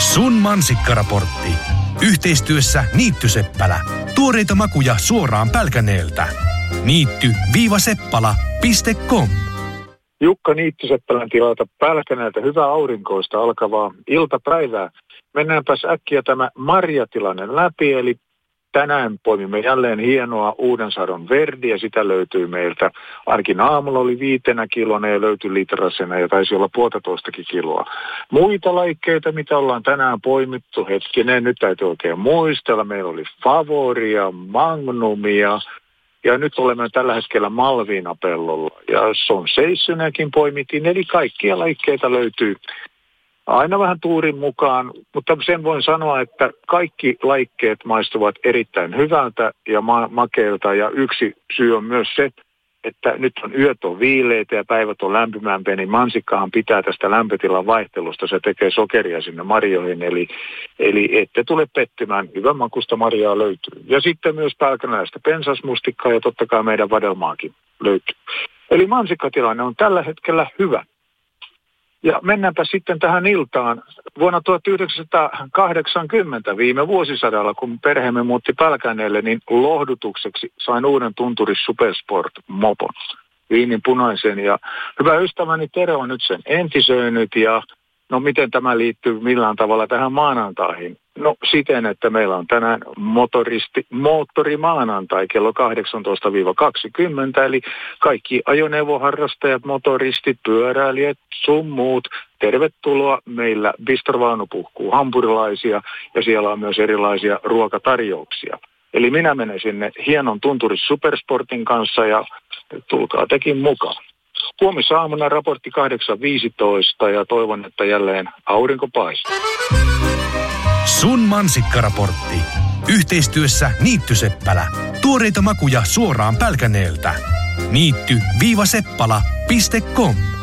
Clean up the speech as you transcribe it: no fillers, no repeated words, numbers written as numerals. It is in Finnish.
Sun mansikkaraportti. Yhteistyössä Niittyseppälä. Tuoreita makuja suoraan Pälkäneeltä. Niitty-seppala.com. Jukka Niittyseppälän tilalta Pälkäneeltä. Hyvää aurinkoista alkavaa iltapäivää. Mennäänpäs äkkiä tämä marjatilanne läpi, eli tänään poimimme jälleen hienoa uuden sadon verdiä. Sitä löytyy meiltä. Ainakin aamulla oli 5 kilona ja löytyi litrasena ja taisi olla 1,5 kiloa. Muita laikkeita, mitä ollaan tänään poimittu, hetkinen, nyt täytyy oikein muistella. Meillä oli Favoria, Magnumia ja nyt olemme tällä hetkellä Malviina-pellolla. Ja Son Seissonäkin poimittiin, eli kaikkia laikkeita löytyy. Aina vähän tuurin mukaan, mutta sen voin sanoa, että kaikki laikkeet maistuvat erittäin hyvältä ja makeilta. Ja yksi syy on myös se, että nyt yöt on viileitä ja päivät on lämpimämpiä, niin mansikkahan pitää tästä lämpötilan vaihtelusta. Se tekee sokeria sinne marjoihin, eli ette tule pettymään. Hyvän makusta marjaa löytyy. Ja sitten myös pälkäneläistä pensasmustikkaa ja totta kai meidän vadelmaakin löytyy. Eli mansikkatilanne on tällä hetkellä hyvä. Ja mennäänpä sitten tähän iltaan. Vuonna 1980 viime vuosisadalla, kun perheemme muutti Pälkäneelle, niin lohdutukseksi sain uuden Tunturis Supersport mopon. Viinin punaisen ja hyvä ystäväni Tero on nyt sen entisöinyt ja no miten tämä liittyy millään tavalla tähän maanantaihin? No siten, että meillä on tänään moottorimaanantai kello 18-20, eli kaikki ajoneuvoharrastajat, motoristit, pyöräilijät, sun muut, tervetuloa. Meillä bistrovaunu puhkuu hampurilaisia ja siellä on myös erilaisia ruokatarjouksia. Eli minä menen sinne hienon Tunturis Supersportin kanssa ja tulkaa tekin mukaan. Huomisaamuna raportti 8.15 ja toivon, että jälleen aurinko paistaa. Sun mansikkaraportti. Yhteistyössä Niittyseppälä. Tuoreita makuja suoraan Pälkäneeltä. Niitty-seppala.com.